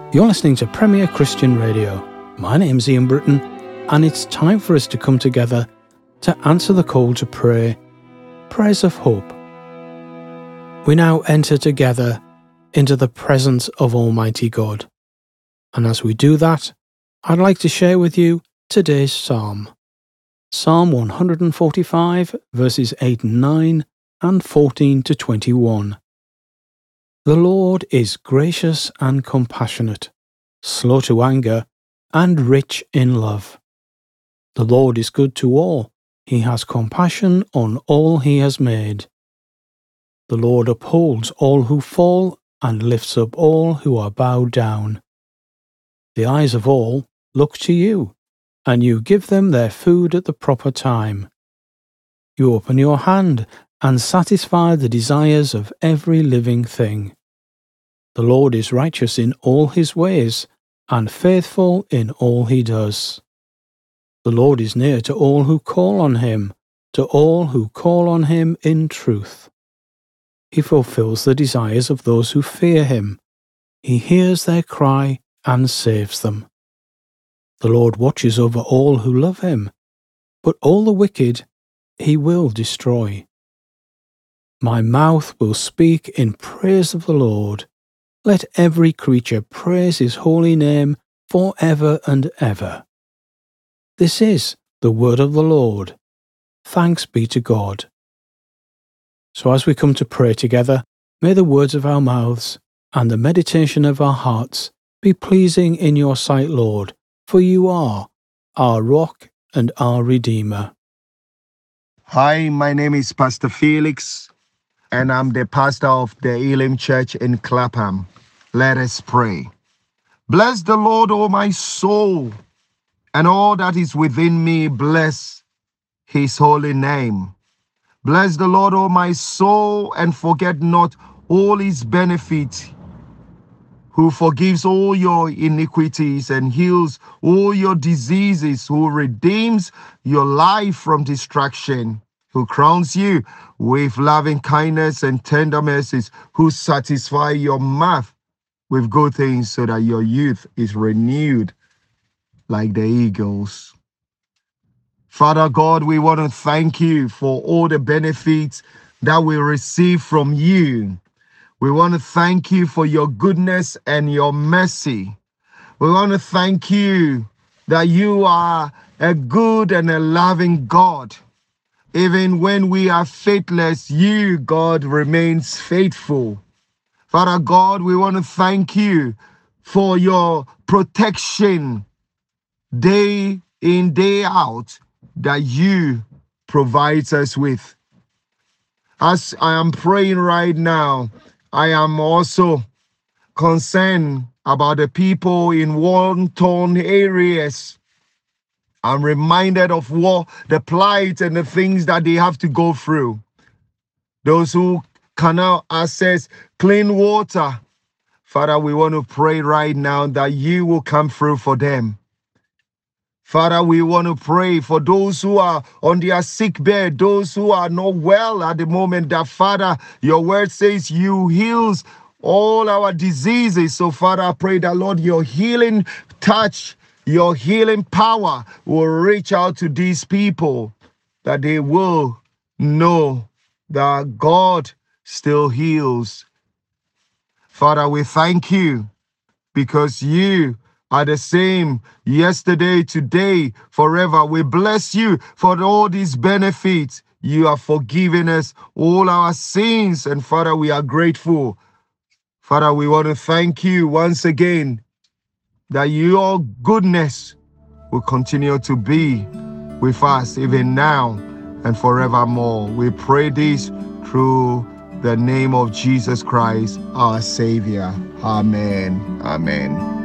You're listening to Premier Christian Radio. My name's Ian Britton, and it's time for us to come together to answer the call to pray, prayers of hope. We now enter together into the presence of Almighty God. And as we do that, I'd like to share with you today's Psalm. Psalm 145, verses 8 and 9, and 14 to 21. The Lord is gracious and compassionate, slow to anger, and rich in love. The Lord is good to all. He has compassion on all he has made. The Lord upholds all who fall and lifts up all who are bowed down. The eyes of all look to you, and you give them their food at the proper time. You open your hand and satisfy the desires of every living thing. The Lord is righteous in all his ways, and faithful in all he does. The Lord is near to all who call on him, to all who call on him in truth. He fulfills the desires of those who fear him. He hears their cry and saves them. The Lord watches over all who love him, but all the wicked he will destroy. My mouth will speak in praise of the Lord. Let every creature praise his holy name forever and ever. This is the word of the Lord. Thanks be to God. So as we come to pray together, may the words of our mouths and the meditation of our hearts be pleasing in your sight, Lord, for you are our rock and our Redeemer. Hi, my name is Pastor Felix, and I'm the pastor of the Elim Church in Clapham. Let us pray. Bless the Lord, O my soul, and all that is within me, bless his holy name. Bless the Lord, O my soul, and forget not all his benefits, who forgives all your iniquities and heals all your diseases, who redeems your life from destruction, who crowns you with loving kindness and tender mercies, who satisfy your mouth with good things so that your youth is renewed like the eagles. Father God, we want to thank you for all the benefits that we receive from you. We want to thank you for your goodness and your mercy. We want to thank you that you are a good and a loving God. Even when we are faithless, you, God, remains faithful. Father God, we want to thank you for your protection day in, day out that you provide us with. As I am praying right now, I am also concerned about the people in war-torn areas. I'm reminded of the plight and the things that they have to go through. Those who cannot access clean water. Father, we want to pray right now that you will come through for them. Father, we want to pray for those who are on their sick bed, those who are not well at the moment, that Father, your word says you heals all our diseases. So Father, I pray that Lord, your healing touch, your healing power will reach out to these people, that they will know that God still heals. Father, we thank you because you are the same yesterday, today, forever. We bless you for all these benefits. You have forgiven us all our sins, and Father, we are grateful. Father, we want to thank you once again that your goodness will continue to be with us even now and forevermore. We pray this through the name of Jesus Christ, our Savior. Amen. Amen.